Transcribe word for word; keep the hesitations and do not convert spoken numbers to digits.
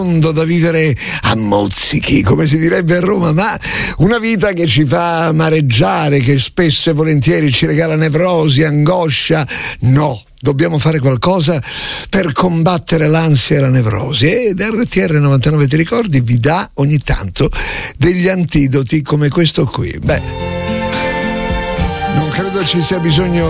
da vivere a mozzichi, come si direbbe a Roma, ma una vita che ci fa amareggiare, che spesso e volentieri ci regala nevrosi, angoscia. No, dobbiamo fare qualcosa per combattere l'ansia e la nevrosi, ed R T R novantanove, ti ricordi, vi dà ogni tanto degli antidoti come questo qui. Beh, non credo ci sia bisogno